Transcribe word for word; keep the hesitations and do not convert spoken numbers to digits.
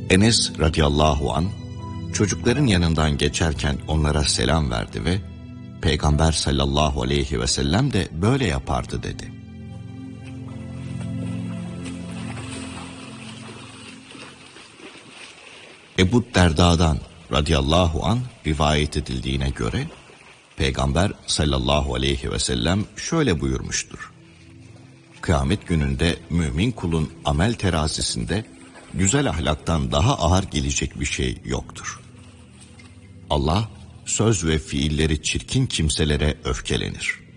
Enes radıyallahu an çocukların yanından geçerken onlara selam verdi ve Peygamber sallallahu aleyhi ve sellem de böyle yapardı dedi. Ebu Derda'dan radıyallahu an rivayet edildiğine göre Peygamber sallallahu aleyhi ve sellem şöyle buyurmuştur. Kıyamet gününde mümin kulun amel terazisinde güzel ahlaktan daha ağır gelecek bir şey yoktur. Allah söz ve fiilleri çirkin kimselere öfkelenir.